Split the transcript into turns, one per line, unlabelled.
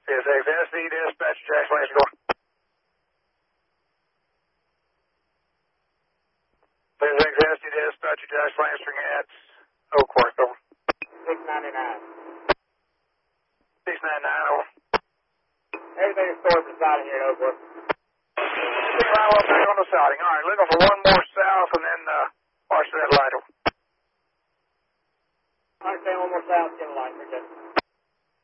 CSXSD dispatch, Jack Lane score. CSXSD dispatch, Jack Lansing at Oakworth, over.
699.
699, over.
Everything is stored beside here at Oakworth.
Back on the siding. All right, looking for one